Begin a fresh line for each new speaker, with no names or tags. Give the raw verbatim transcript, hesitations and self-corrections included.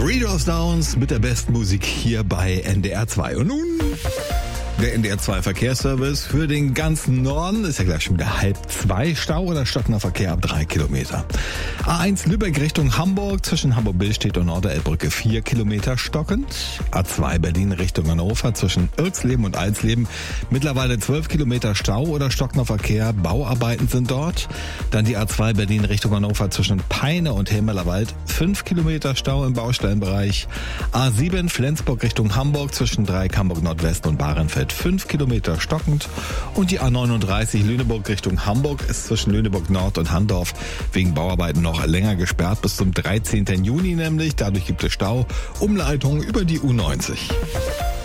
Readers Downs mit der besten Musik hier bei N D R zwei. Und nun der N D R zwei Verkehrsservice für den ganzen Norden. Ist ja gleich schon wieder halb zwei. Stau oder stockender Verkehr ab drei Kilometer. A eins Lübeck Richtung Hamburg zwischen Hamburg-Billstedt und Norderelbbrücke vier Kilometer stockend. A zwei Berlin Richtung Hannover zwischen Irksleben und Alsleben mittlerweile zwölf Kilometer Stau oder stockender Verkehr. Bauarbeiten sind dort. Dann die A zwei Berlin Richtung Hannover zwischen Peine und Helmerlerwald fünf Kilometer Stau im Baustellenbereich. A sieben Flensburg Richtung Hamburg zwischen Dreieck Hamburg Nordwest und Bahrenfeld fünf Kilometer stockend. Und die A neununddreißig Lüneburg Richtung Hamburg ist zwischen Lüneburg Nord und Handorf wegen Bauarbeiten noch länger gesperrt, bis zum dreizehnten Juni nämlich. Dadurch gibt es Stau. Umleitung über die U neunzig.